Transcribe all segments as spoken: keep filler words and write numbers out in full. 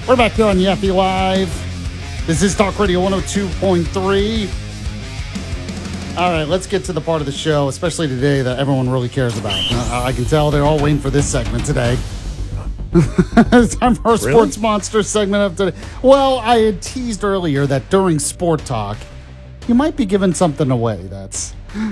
We're back here on Yaffe Live. This is Talk Radio one oh two point three. All right, let's get to the part of the show, especially today, that everyone really cares about. Uh, I can tell they're all waiting for this segment today. It's time for our Really? Sports Monster segment of today. Well, I had teased earlier that during Sport Talk, you might be giving something away. That's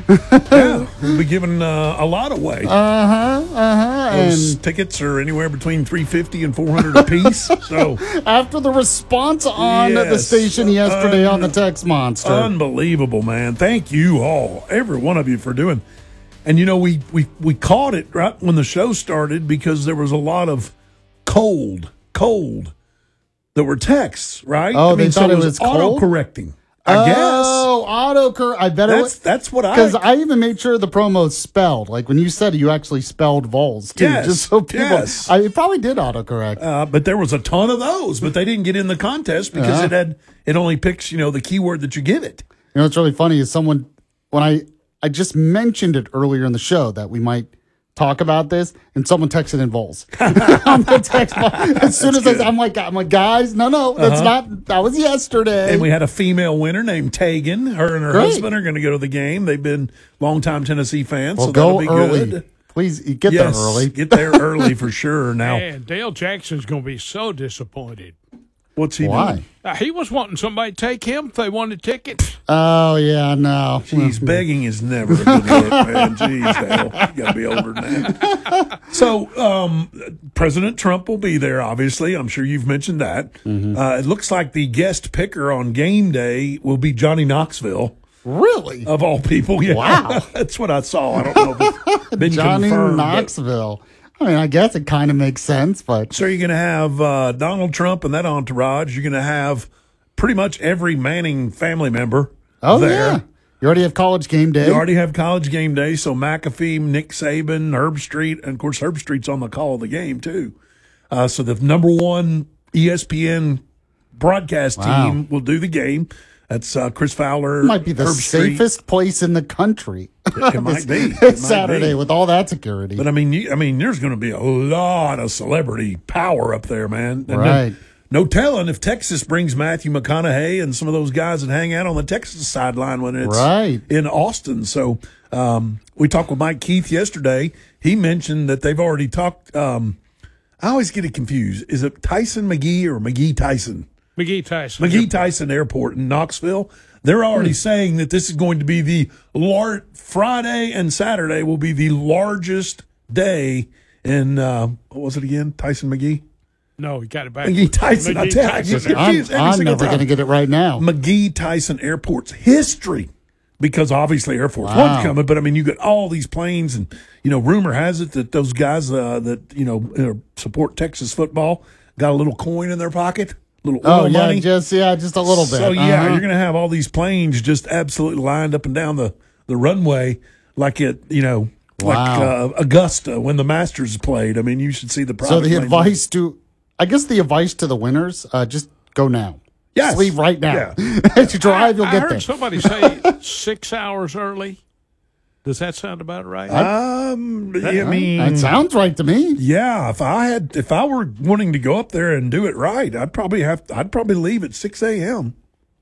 Yeah, we'll be giving uh, a lot away. uh huh, uh huh. Those And tickets are anywhere between three fifty and four hundred a piece. So after the response on the Yes. station yesterday Un- on the Text Monster, unbelievable, man! Thank you all, every one of you, for doing. And you know, we we we caught it right when the show started because there was a lot of cold, cold that were texts, right? Oh, I they mean, thought so it was cold? auto correcting. I guess oh, autocur. I better that's that's what I. because I even made sure the promo's spelled. Like when you said it, you actually spelled vols too, Yes, just so people. yes. I it probably did autocorrect. Uh, but there was a ton of those, but they didn't get in the contest because Yeah. it had it only picks, you know, the keyword that you give it. You know what's really funny is someone when I I just mentioned it earlier in the show that we might talk about this, and someone texted in vols on the text box. As soon as I, I'm like, I'm like, guys, no, no, that's not. That was yesterday. And we had a female winner named Tegan. Her and her Great. husband are going to go to the game. They've been longtime Tennessee fans, well, so that'll go be early. good. Please get Yes, there early. get there early for sure. Now, Man, Dale Jackson's going to be so disappointed. what's he Why? doing? Uh, he was wanting somebody to take him if they wanted tickets. Oh yeah, no. Jeez, begging is never a good look, man. Jeez, hell, you got to be older than that. So, um, President Trump will be there, obviously. I'm sure you've mentioned that. Mm-hmm. Uh, it looks like the guest picker on game day will be Johnny Knoxville, Really? of all people. Yeah. Wow. That's what I saw. I don't know if it's been Johnny confirmed. but- Knoxville. I mean, I guess it kind of makes sense, but So you're going to have uh, Donald Trump and that entourage. You're going to have pretty much every Manning family member oh there. yeah, you already have college game day. You already have college game day, so McAfee, Nick Saban, Herb Street, and of course Herb Street's on the call of the game too. Uh, so the number one E S P N broadcast Wow. team will do the game. That's uh, Chris Fowler. Might be the Herb Street. safest place in the country. It might be. It might Saturday be. with all that security. But I mean, you, I mean, there's going to be a lot of celebrity power up there, man. And Right. then, no telling if Texas brings Matthew McConaughey and some of those guys that hang out on the Texas sideline when it's Right. in Austin. So um, we talked with Mike Keith yesterday. He mentioned that they've already talked. Um, I always get it confused. Is it Tyson McGee or McGee Tyson? McGee Tyson. McGee Tyson Airport in Knoxville. They're already saying that this is going to be the lar- Friday and Saturday will be the largest day in uh, what was it again? Tyson McGee. No, he got it back. McGee Tyson. I McGee tell you, I Tyson. get confused I'm, every I'm single never time. going to get it right now. McGee Tyson Airport's history, because obviously Air Force Wow. One's coming, but I mean, you got all these planes, and you know, rumor has it that those guys uh, that you know uh, support Texas football got a little coin in their pocket, little oil Oh yeah, money. just yeah, just a little bit. So yeah, Uh-huh. you're going to have all these planes just absolutely lined up and down the, the runway like it, you know, like Wow. uh, Augusta when the Masters played. I mean, you should see the private So the planes. advice to, I guess the advice to the winners, uh, just go now. Yes. Just leave right now. Yeah. As you drive, you'll I get heard there. somebody say six hours early. Does that sound about right? Um, I mean, That sounds right to me. yeah. If I had, if I were wanting to go up there and do it right, I'd probably have, I'd probably leave at six a.m.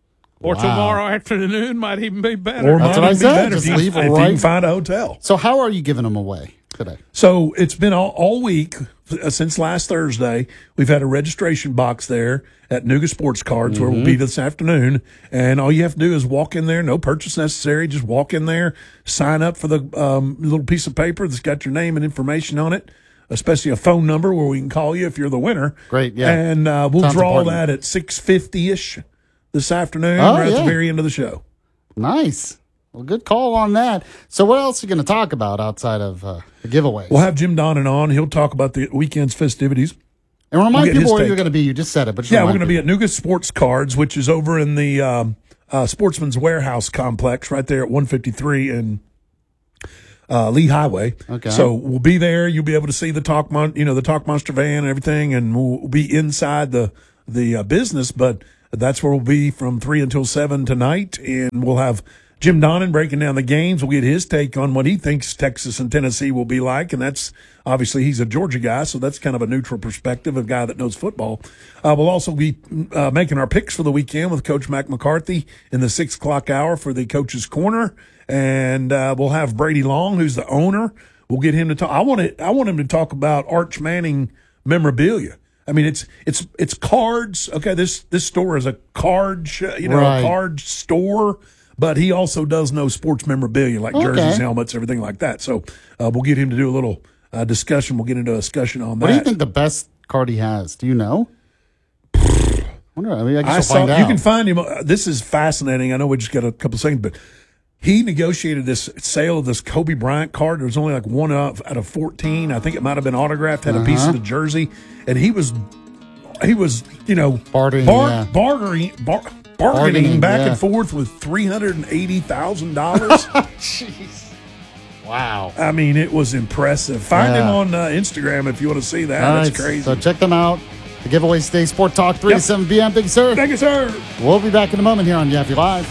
or Wow. tomorrow afternoon might even be better. Or That's might what I even be said, better just if, you, leave if you right- can find a hotel. So how are you giving them away today? So it's been all, all week uh, since last Thursday. We've had a registration box there at Nuga Sports Cards where we'll be this afternoon. And all you have to do is walk in there. No purchase necessary. Just walk in there, sign up for the um, little piece of paper that's got your name and information on it, especially a phone number where we can call you if you're the winner. Great, yeah. And uh, we'll Sounds draw important. that at six fifty-ish this afternoon, Oh, right at yeah. the very end of the show. Nice. Well, good call on that. So what else are you going to talk about outside of uh, the giveaways? We'll have Jim Donnan on. He'll talk about the weekend's festivities. and remind we'll get people his where take. you're going to be. You just said it, but just Yeah, we're remind going to be at Nuga Sports Cards, which is over in the um, uh, Sportsman's Warehouse complex right there at one fifty-three in uh, Lee Highway. Okay. So we'll be there. You'll be able to see the Talk, Mon- you know, the Talk Monster van and everything, and we'll be inside the the uh, business. But that's where we'll be from three until seven tonight, and we'll have Jim Donnan breaking down the games. We'll get his take on what he thinks Texas and Tennessee will be like, and that's obviously he's a Georgia guy, so that's kind of a neutral perspective, a guy that knows football. Uh, we'll also be uh, making our picks for the weekend with Coach Mac McCarthy in the six o'clock hour for the Coach's Corner, and uh, we'll have Brady Long, who's the owner. We'll get him to talk. I want it. I want him to talk about Arch Manning memorabilia. I mean, it's it's it's cards. Okay, this this store is a card, sh- you know, Right. a card store. But he also does know sports memorabilia like Okay. jerseys, helmets, everything like that. So uh, we'll get him to do a little uh, discussion. We'll get into a discussion on that. What do you think the best card he has? Do you know? I wonder. I mean, I guess I we'll saw find out. you can find him. Uh, this is fascinating. I know we just got a couple seconds, but he negotiated this sale of this Kobe Bryant card. There was only like one out of, out of fourteen. I think it might have been autographed. Had a piece of the jersey, and he was he was you know Bartering, bar- yeah. bartering, bar- bargaining Bargaining, back yeah. and forth with three hundred and eighty thousand dollars. Jeez. Wow. I mean, it was impressive. Find Yeah. him on uh, Instagram if you want to see that. All That's right, crazy. So check them out. The giveaway stays Sport Talk three Yep. to seven p.m. Thank you, sir. Thank you, sir. We'll be back in a moment here on Yaffe Live.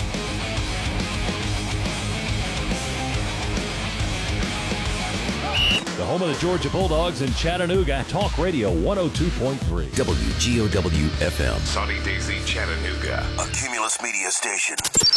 The home of the Georgia Bulldogs in Chattanooga. Talk Radio one oh two point three. W G O W F M. Sunny Daisy, Chattanooga. A Cumulus Media station.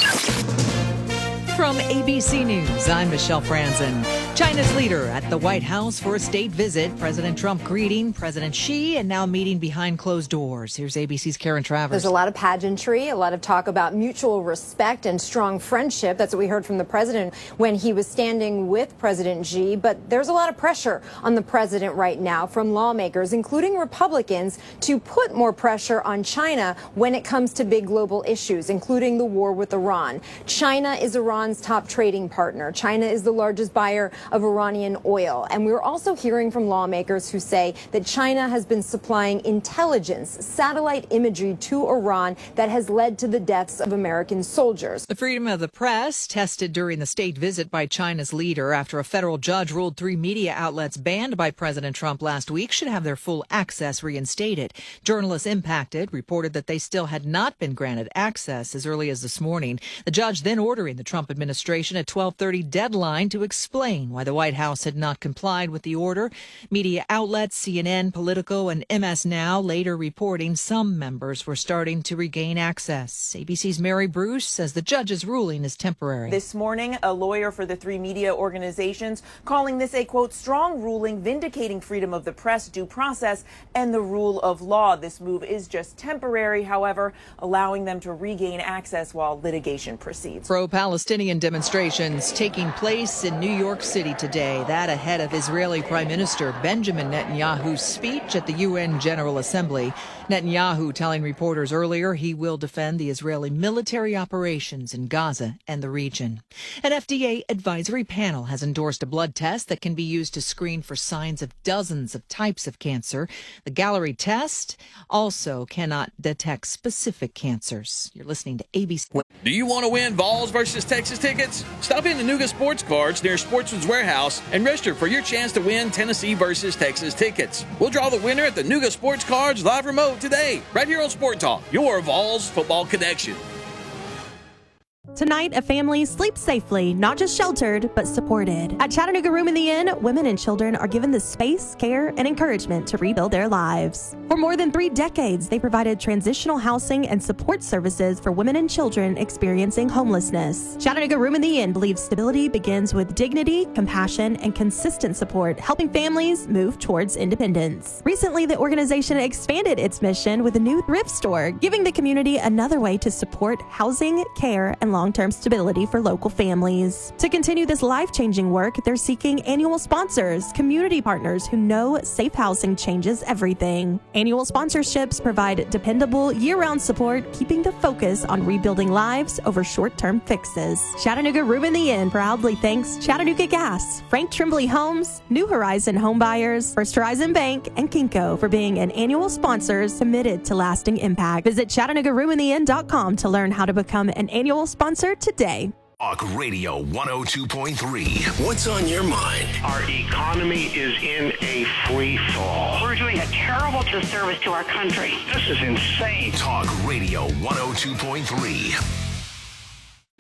From A B C News, I'm Michelle Franzen. China's leader at the White House for a state visit. President Trump greeting President Xi and now meeting behind closed doors. Here's A B C's Karen Travers. There's a lot of pageantry, a lot of talk about mutual respect and strong friendship. That's what we heard from the president when he was standing with President Xi. But there's a lot of pressure on the president right now from lawmakers, including Republicans, to put more pressure on China when it comes to big global issues, including the war with Iran. China is Iran's top trading partner. China is the largest buyer of Iranian oil. And we're also hearing from lawmakers who say that China has been supplying intelligence, satellite imagery to Iran that has led to the deaths of American soldiers. The freedom of the press tested during the state visit by China's leader after a federal judge ruled three media outlets banned by President Trump last week should have their full access reinstated. Journalists impacted reported that they still had not been granted access as early as this morning. The judge then ordering the Trump administration a twelve thirty deadline to explain why the White House had not complied with the order. Media outlets, C N N, Politico, and M S Now later reporting some members were starting to regain access. A B C's Mary Bruce says the judge's ruling is temporary. This morning, a lawyer for the three media organizations calling this a, quote, strong ruling vindicating freedom of the press, due process, and the rule of law. This move is just temporary, however, allowing them to regain access while litigation proceeds. Pro-Palestinian demonstrations taking place in New York City today. That ahead of Israeli Prime Minister Benjamin Netanyahu's speech at the U N General Assembly. Netanyahu telling reporters earlier he will defend the Israeli military operations in Gaza and the region. An F D A advisory panel has endorsed a blood test that can be used to screen for signs of dozens of types of cancer. The Gallery test also cannot detect specific cancers. You're listening to A B C. Do you want to win Vols versus Texas tickets? Stop in the Nuga Sports Cards near Sportsman's Warehouse and register for your chance to win Tennessee versus Texas tickets. We'll draw the winner at the Nuga Sports Cards live remote today, right here on Sport Talk, your Vols football connection. Tonight, a family sleeps safely, not just sheltered, but supported. At Chattanooga Room in the Inn, women and children are given the space, care, and encouragement to rebuild their lives. For more than three decades, they provided transitional housing and support services for women and children experiencing homelessness. Chattanooga Room in the Inn believes stability begins with dignity, compassion, and consistent support, helping families move towards independence. Recently, the organization expanded its mission with a new thrift store, giving the community another way to support housing, care, and long-term stability for local families. To continue this life-changing work, they're seeking annual sponsors, community partners who know safe housing changes everything. Annual sponsorships provide dependable, year-round support, keeping the focus on rebuilding lives over short-term fixes. Chattanooga Room in the Inn proudly thanks Chattanooga Gas, Frank Trimbley Homes, New Horizon Home Buyers, First Horizon Bank, and Kinko for being an annual sponsors committed to lasting impact. Visit Chattanooga Room in the Inn dot com to learn how to become an annual sponsor today. Talk Radio one oh two point three. What's on your mind? Our economy is in a free fall. We're doing a terrible disservice to our country. This is insane. Talk Radio one oh two point three.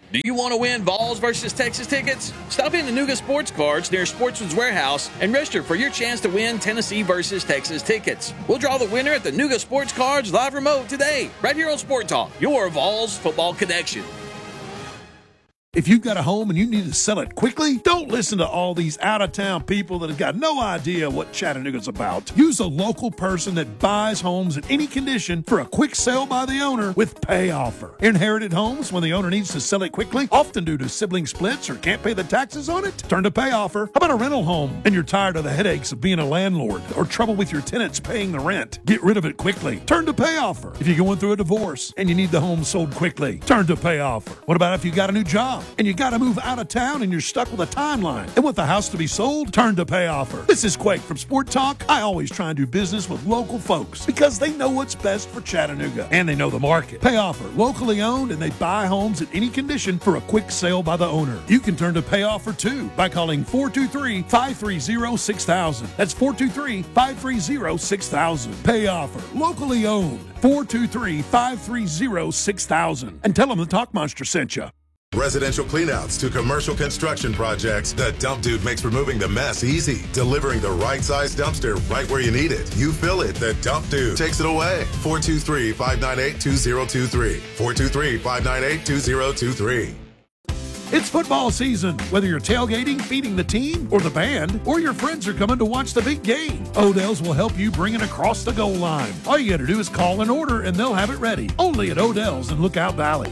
Do you want to win Vols versus Texas tickets? Stop in the Nuga Sports Cards near Sportsman's Warehouse and register for your chance to win Tennessee versus Texas tickets. We'll draw the winner at the Nuga Sports Cards live remote today, right here on Sport Talk, your Vols football connection. If you've got a home and you need to sell it quickly, don't listen to all these out-of-town people that have got no idea what Chattanooga's about. Use a local person that buys homes in any condition for a quick sale by the owner with Pay Offer. Inherited homes, when the owner needs to sell it quickly, often due to sibling splits or can't pay the taxes on it, turn to Pay Offer. How about a rental home and you're tired of the headaches of being a landlord or trouble with your tenants paying the rent? Get rid of it quickly. Turn to Pay Offer. If you're going through a divorce and you need the home sold quickly, turn to Pay Offer. What about if you got a new job and you got to move out of town and you're stuck with a timeline and want the house to be sold? Turn to Pay Offer. This is Quake from Sport Talk. I always try and do business with local folks because they know what's best for Chattanooga and they know the market. Pay Offer, locally owned, and they buy homes in any condition for a quick sale by the owner. You can turn to Pay Offer too by calling four two three, five three zero, six thousand. That's four two three, five three zero, six thousand. Pay Offer, locally owned. four two three, five three zero, six thousand. And tell them the Talk Monster sent you. Residential cleanouts to commercial construction projects, the Dump Dude makes removing the mess easy, delivering the right size dumpster right where you need it. You fill it, the Dump Dude takes it away. four two three, five nine eight, two zero two three. four two three, five nine eight, two zero two three. It's football season. Whether you're tailgating, feeding the team, or the band, or your friends are coming to watch the big game, Odell's will help you bring it across the goal line. All you got to do is call an order and they'll have it ready. Only at Odell's in Lookout Valley.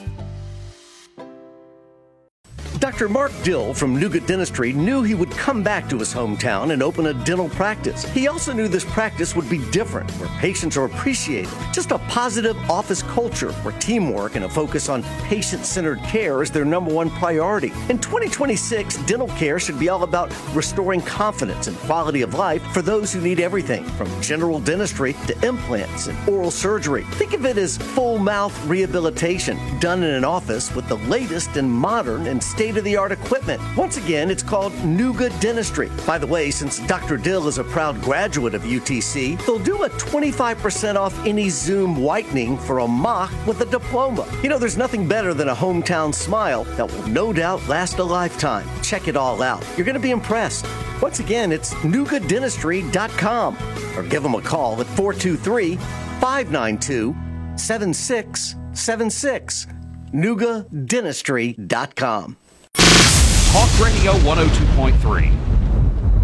Doctor Mark Dill from Nuga Dentistry knew he would come back to his hometown and open a dental practice. He also knew this practice would be different, where patients are appreciated. Just a positive office culture where teamwork and a focus on patient-centered care is their number one priority. In twenty twenty-six, dental care should be all about restoring confidence and quality of life for those who need everything from general dentistry to implants and oral surgery. Think of it as full mouth rehabilitation done in an office with the latest and modern and state state-of-the-art equipment. Once again, it's called Nuga Dentistry. By the way, since Doctor Dill is a proud graduate of U T C, they'll do a twenty-five percent off any Zoom whitening for a mock with a diploma. You know, there's nothing better than a hometown smile that will no doubt last a lifetime. Check it all out. You're going to be impressed. Once again, it's nuga dentistry dot com or give them a call at four two three, five nine two, seven six seven six. nuga dentistry dot com. Talk Radio one oh two point three.